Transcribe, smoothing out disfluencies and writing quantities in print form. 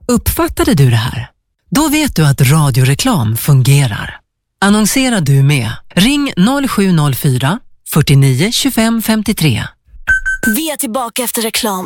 Uppfattade du det här? Då vet du att radioreklam fungerar. Annonserar du med? Ring 0704 49 25 53. Vi är tillbaka efter reklam.